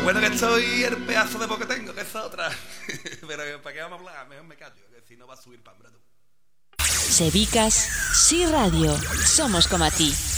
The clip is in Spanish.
bueno que estoy y el pedazo de voz que tengo, que es otra. Pero ¿para qué vamos a hablar? Mejor me callo, que si no va a subir pambra tú. Sevicas, sí radio, somos como a ti.